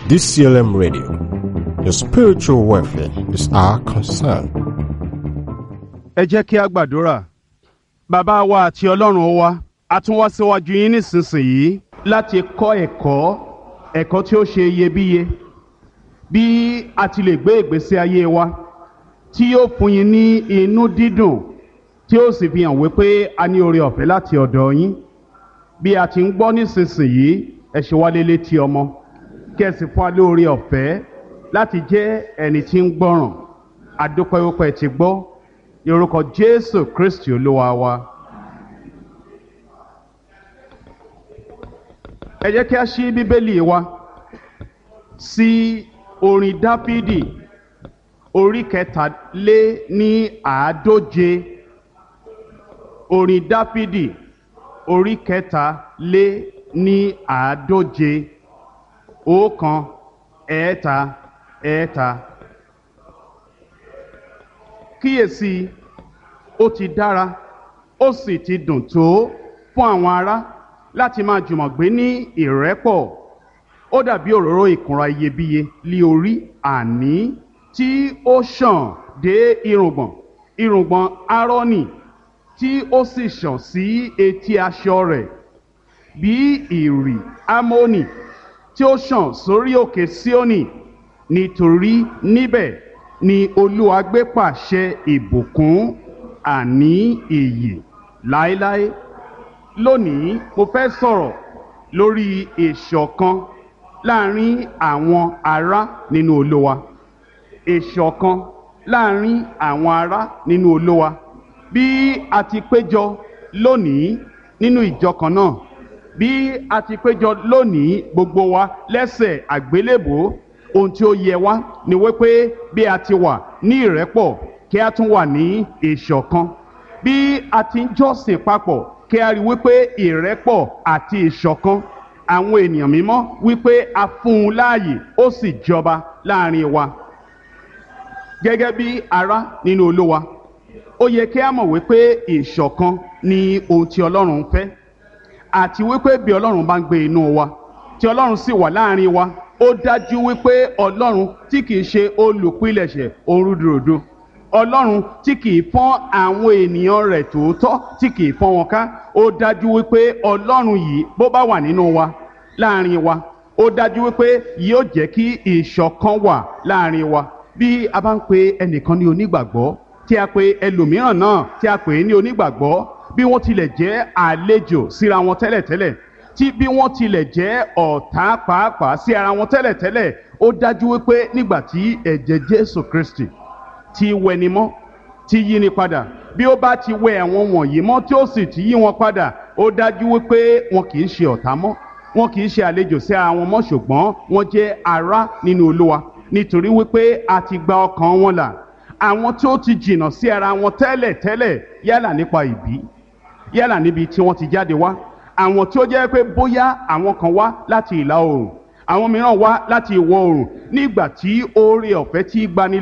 DCLM Radio. Your spiritual welfare is our concern. Ẹ jẹ́ kí a gbàdúrà. Bàbá wa àti Ọlọ́run wa, a tún wá síwájú yín nísinsìnyí láti kọ́ ẹ̀kọ́ tí ó ṣe iyebíye bí a ti lè gbé ìgbésí ayé wa tí yóò fún yín ní inú dídùn tí ó sì fi hàn wípé a ní oore ọ̀fẹ́ láti ọ̀dọ̀ yín. Bí a ti ń gbọ́ nísinsìnyí, ẹ ṣe wá létí ọmọ kí ẹ sì fún wa lóore ọ̀fẹ́ láti jẹ́ ẹni tí ń gbọ́ràn. A dúpẹ́ wípé ẹ ti gbọ́ ní orúkọ Jésù Kristi Olúwa wa. Ẹ jẹ́ kí a ṣí Bíbélì wa sí orin Dáfídì orí 140. Orin Dáfídì orí 140. 1 ẹ̀ẹ́ta ẹ̀ẹ́ta. Kíyèsí, ó ti dára ó sì ti dùn tó fún àwọn ará láti máa jùmọ̀ gbé ní ìrẹ́pọ̀. Ó dàbí òróró ìkunra iyebíye lí orí, àní tí ó ṣàn dé irùngbọ̀n Árónì, tí ó sì ṣàn sí etí aṣọ rẹ̀, bí ìrì Ámónì tí ó ṣàn sórí òkè Síónì. Nítorí níbẹ̀ ni Olúwa gbé pàṣẹ ìbùkún, àní ìyè láéláé. Lónìí mo fẹ́ sọ̀rọ̀ lórí ìṣọ̀kan láàrin àwọn ará nínú Olúwa. Ìṣọ̀kan láàrin àwọn ará nínú Olúwa. Bí a ti péjọ lónìí nínú ìjọ kan náà, bí a ti péjọ lónìí gbogbo wa lẹ́sẹ̀ àgbélébùú, ohun tí ó yẹ wá ni wípé bí a ti wà ní ìrẹ́pọ̀ kí a tún wà ní ìṣọ̀kan. Bí a ti ń jọ́sìn papọ̀ kí a rí wípé ìrẹ́pọ̀ àti ìṣọ̀kan àwọn ènìyàn mímọ́ wípé a fún un láàyè ó sì jọba láàrin wa. Gẹ́gẹ́ bí ará nínú Olúwa, ó yẹ kí a mọ̀ wípé ìṣọ̀kan ni ohun tí Ọlọ́run fẹ́, àti wípé bí Ọlọ́run bá ń gbé inú wa tí Ọlọ́run sì wà láàrin wa, ó dájú wípé Ọlọ́run tí kìí ṣe olùpilẹ̀ṣẹ̀ orúdurùdu, Ọlọ́run tí kìí fọ́n àwọn ènìyàn rẹ̀ tòótọ́ tí kìí fọ́n wọn ká, ó dájú wípé Ọlọ́run yìí bó bá wà nínú wa láàrin wa, ó dájú wípé yóò jẹ́ kí ìṣọ̀kan wà láàrin wa. Bí a bá ń pe ẹnìkan ní onígbàgbọ́, tí a pe ẹlòmíràn náà tí a pè é ní onígbàgbọ́, bí wọ́n tilẹ̀ jẹ́ àlejò síra wọn tẹ́lẹ̀tẹ́lẹ̀, tí bí wọ́n tilẹ̀ jẹ́ ọ̀tá pàápàá sí ara wọn tẹ́lẹ̀tẹ́lẹ̀, ó dájú wípé nígbà tí ẹ̀jẹ̀ Jésù Kristi ti wẹni mọ́, ti yí ni padà, bí ó bá ti wẹ àwọn wọ̀nyí mọ́ tí ó sì ti yí wọn padà, ó dájú wípé wọn kì í ṣe ọ̀tá mọ́, wọn kì í ṣe àlejò sí ara wọn mọ́, ṣùgbọ́n wọ́n jẹ́ ará nínú Olúwa, nítorí wípé a ti gba ọkàn wọn là. Àwọn tí ó ti jìnnà sí ara wọn tẹ́lẹ̀tẹ́lẹ̀, yálà nípa ìbí, yálà níbi tí wọ́n ti jáde wá, àwọn tí ó jẹ́ pé bóyá àwọn kan wá láti ìlà oòrùn, àwọn mìíràn wá láti ìwọ̀ oòrùn, nígbà tí oore ọ̀fẹ́ tí gbani